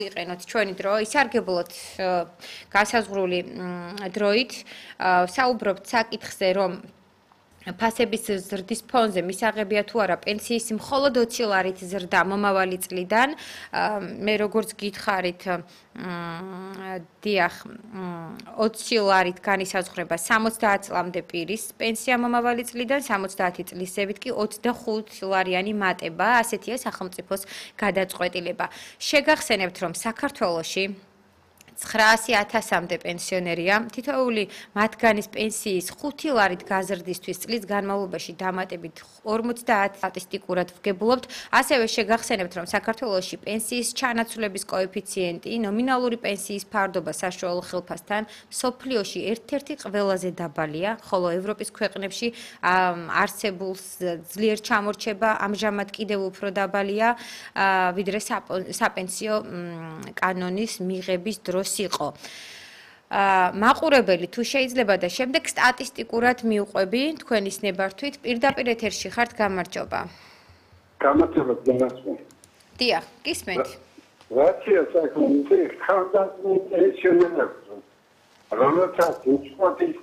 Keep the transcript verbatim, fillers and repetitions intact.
იყენოთ ჩვენი დრო, ისარგებლოთ განსაზღვრული დროით, საუბრობთ საკითხზე, რომ ფასების ზრდის ფონზე მისაღებია თუ არა პენსიის მხოლოდ ოცი ლარით ზრდა მომავალი წლიდან. მე როგორც გითხარით, დიახ, ოცი ლარით განისაზღვრება სამოცდაათ წლამდე პირის პენსია მომავალი წლიდან, სამოცდაათი წლის ზევით კი ოცდახუთი ლარიანი მატება, ასეთია სახელმწიფოს გადაწყვეტილება. შეგახსენებთ, რომ საქართველოში ცხრაასი ათასამდე პენსიონერია, თითოეული მათგანის პენსიის ხუთი ლარით გაზრდისთვის წლის განმავლობაში დამატებით ორმოცდაათ სტატისტიკურად ვგებულობთ. ასევე შეგახსენებთ, რომ საქართველოში პენსიის ჩანაცვლების კოეფიციენტი, ნომინალური პენსიის ფარდობა საშუალო ხელფასთან მსოფლიოში ერთ-ერთი ყველაზე დაბალია, ხოლო ევროპის ქვეყნებში არსებულ ძლიერ ჩამორჩება ამჟამად კიდევ უფრო დაბალია, ვიდრე საპენსიო კანონის მიღების დროს იყო. მაყურებელი თუ შეიძლება და შემდეგ სტატისტიკურად მიუყვები თქვენის ნებართვით, პირდაპირ ეთერში ხართ, გამარჯობა. გამარჯობა, დანასმო. დიახ, გისმენთ. რაცია საკუთი ხანდაზმულ პენსიონერებს. რომელსაც უცხოეთის